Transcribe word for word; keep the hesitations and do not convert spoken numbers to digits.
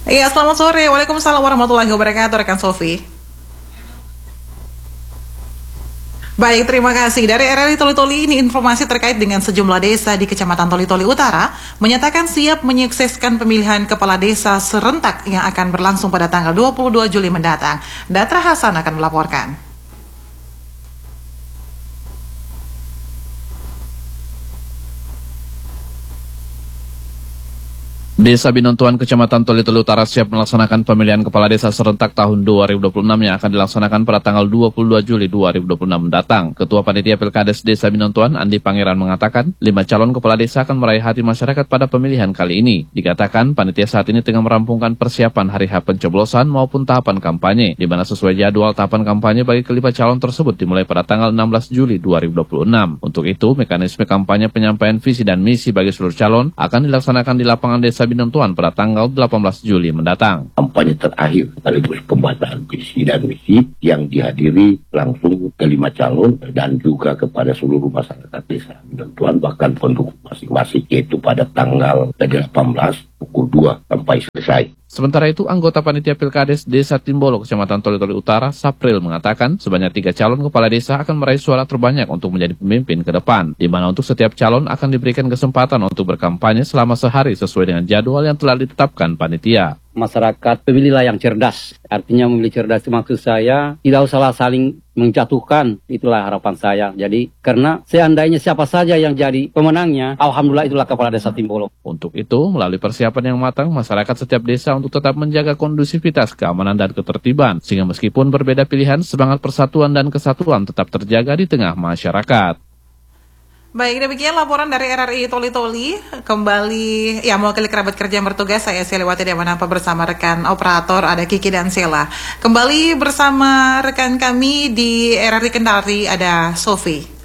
Iya, selamat sore. Waalaikumsalam warahmatullahi wabarakatuh, rekan Sofi. Baik, terima kasih. Dari R R I Toli-Toli ini informasi terkait dengan sejumlah desa di Kecamatan Toli-Toli Utara menyatakan siap menyukseskan pemilihan kepala desa serentak yang akan berlangsung pada tanggal dua puluh dua Juli mendatang. Datra Hasan akan melaporkan. Desa Binontuan, Kecamatan Toli-Toli Utara siap melaksanakan pemilihan kepala desa serentak tahun dua ribu dua puluh enam yang akan dilaksanakan pada tanggal dua puluh dua Juli dua ribu dua puluh enam mendatang. Ketua Panitia Pilkades Desa Binontuan, Andi Pangeran mengatakan, lima calon kepala desa akan meraih hati masyarakat pada pemilihan kali ini. Dikatakan, panitia saat ini tengah merampungkan persiapan hari H pencoblosan maupun tahapan kampanye, di mana sesuai jadwal tahapan kampanye bagi kelima calon tersebut dimulai pada tanggal enam belas Juli dua ribu dua puluh enam. Untuk itu, mekanisme kampanye penyampaian visi dan misi bagi seluruh calon akan dilaksanakan di lapangan Desa Binontuan pada tanggal delapan belas Juli mendatang. Kampanye terakhir sekaligus pembuatan visi dan misi yang dihadiri langsung kelima calon dan juga kepada seluruh masyarakat Desa Binontuan, bahkan pendukung masing-masing, yaitu pada tanggal delapan belas pukul dua sampai selesai. Sementara itu, anggota Panitia Pilkades Desa Timbolo, Kecamatan Toli-Toli Utara, Sapril mengatakan sebanyak tiga calon kepala desa akan meraih suara terbanyak untuk menjadi pemimpin ke depan, di mana untuk setiap calon akan diberikan kesempatan untuk berkampanye selama sehari sesuai dengan jadwal yang telah ditetapkan panitia. Masyarakat pemilihlah yang cerdas. Artinya memilih cerdas itu maksud saya tidak usah saling menjatuhkan, itulah harapan saya. Jadi karena seandainya siapa saja yang jadi pemenangnya, alhamdulillah itulah kepala desa Timbolo. Untuk itu, melalui persiapan yang matang, masyarakat setiap desa untuk tetap menjaga kondusivitas, keamanan dan ketertiban, sehingga meskipun berbeda pilihan, semangat persatuan dan kesatuan tetap terjaga di tengah masyarakat. Baik, demikian laporan dari R R I Toli-Toli. Kembali, ya mewakili kerabat kerja yang bertugas, saya Seliwati Dewanapa bersama rekan operator, ada Kiki dan Sela. Kembali bersama rekan kami di R R I Kendari, ada Sofi.